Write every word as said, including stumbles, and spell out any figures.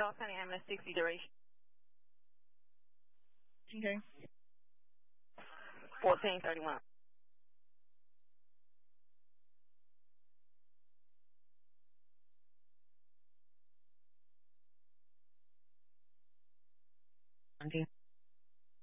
Charles County ambulance sixty duration. Okay. fourteen thirty-one. Okay.